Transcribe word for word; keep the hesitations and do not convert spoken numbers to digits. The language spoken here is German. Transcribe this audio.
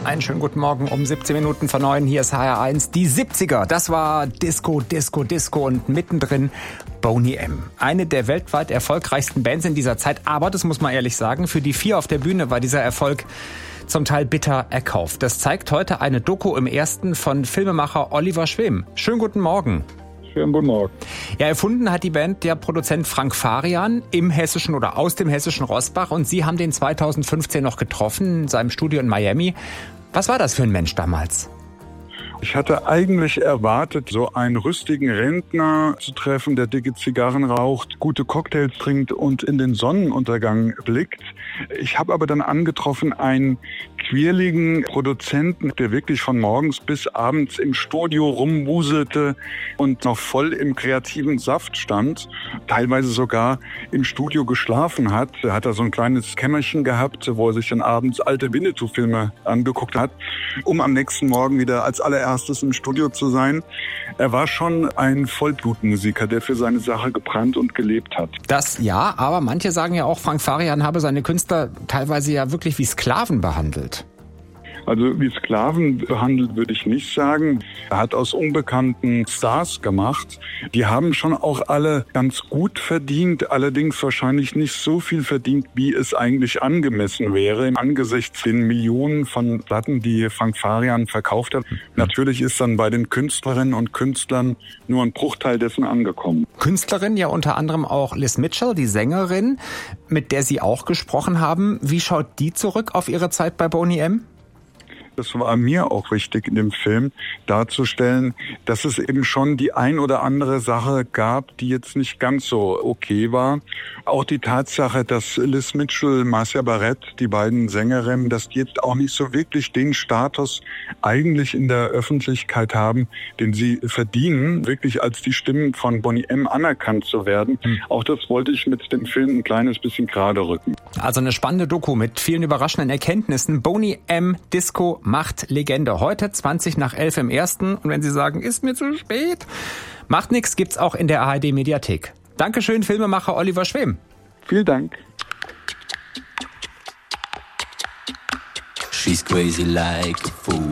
Einen schönen guten Morgen um siebzehn Minuten vor neun. Hier ist H R eins. Die siebziger, das war Disco, Disco, Disco und mittendrin Boney M. Eine der weltweit erfolgreichsten Bands in dieser Zeit. Aber, das muss man ehrlich sagen, für die vier auf der Bühne war dieser Erfolg zum Teil bitter erkauft. Das zeigt heute eine Doku im Ersten von Filmemacher Oliver Schwem. Schönen guten Morgen. Schönen guten Morgen. Ja, erfunden hat die Band der Produzent Frank Farian im hessischen oder aus dem hessischen Roßbach. Und Sie haben den zweitausendfünfzehn noch getroffen in seinem Studio in Miami. Was war das für ein Mensch damals? Ich hatte eigentlich erwartet, so einen rüstigen Rentner zu treffen, der dicke Zigarren raucht, gute Cocktails trinkt und in den Sonnenuntergang blickt. Ich habe aber dann angetroffen einen quirligen Produzenten, der wirklich von morgens bis abends im Studio rumwuselte und noch voll im kreativen Saft stand, teilweise sogar im Studio geschlafen hat. Er hat da so ein kleines Kämmerchen gehabt, wo er sich dann abends alte Winnetou-Filme angeguckt hat, um am nächsten Morgen wieder als allererstes im Studio zu sein. Er war schon ein Vollblutmusiker, der für seine Sache gebrannt und gelebt hat. Das ja, aber manche sagen ja auch, Frank Farian habe seine Künstler teilweise ja wirklich wie Sklaven behandelt. Also wie Sklaven behandelt, würde ich nicht sagen. Er hat aus Unbekannten Stars gemacht. Die haben schon auch alle ganz gut verdient, allerdings wahrscheinlich nicht so viel verdient, wie es eigentlich angemessen wäre, angesichts den Millionen von Platten, die Frank Farian verkauft hat. Natürlich ist dann bei den Künstlerinnen und Künstlern nur ein Bruchteil dessen angekommen. Künstlerin ja unter anderem auch Liz Mitchell, die Sängerin, mit der Sie auch gesprochen haben. Wie schaut die zurück auf ihre Zeit bei Boney M? Das war mir auch wichtig in dem Film darzustellen, dass es eben schon die ein oder andere Sache gab, die jetzt nicht ganz so okay war. Auch die Tatsache, dass Liz Mitchell, Marcia Barrett, die beiden Sängerinnen, dass die jetzt auch nicht so wirklich den Status eigentlich in der Öffentlichkeit haben, den sie verdienen, wirklich als die Stimmen von Boney M anerkannt zu werden. Hm. Auch das wollte ich mit dem Film ein kleines bisschen gerade rücken. Also eine spannende Doku mit vielen überraschenden Erkenntnissen. Boney M, Disco macht Legende. Heute zwanzig nach elf im Ersten. Und wenn Sie sagen, ist mir zu spät, macht nichts, gibt's auch in der A R D-Mediathek. Dankeschön, Filmemacher Oliver Schwem. Vielen Dank. She's crazy like a fool.